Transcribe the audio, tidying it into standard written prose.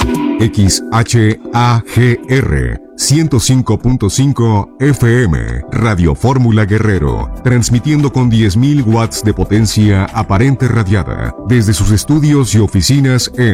XHAGR 105.5 FM, Radio Fórmula Guerrero, transmitiendo con 10.000 watts de potencia aparente radiada desde sus estudios y oficinas en